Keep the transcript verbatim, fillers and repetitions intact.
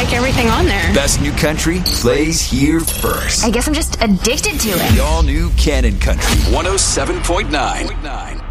like everything on there. Best new country plays here first. I guess I'm just addicted to it. The all new Canon Country one oh seven point nine.